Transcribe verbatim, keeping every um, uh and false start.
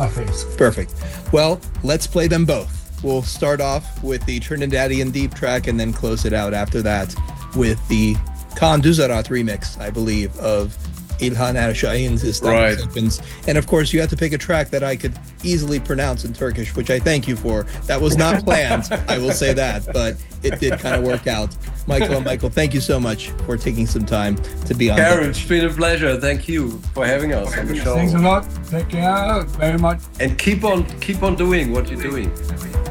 my face. Perfect. Well, let's play them both. We'll start off with the Trinidadian Deep track and then close it out after that with the Kaan Duzarat remix, I believe, of İlhan Erşahin's Istanbul Seconds. And of course, you had to pick a track that I could easily pronounce in Turkish, which I thank you for. That was not planned, I will say that, but it did kind of work out. Michael and Michael, thank you so much for taking some time to be on. Karen, it's been a pleasure. Thank you for having us on the show. Thanks a lot. Take care very much. And keep on keep on doing what you're doing.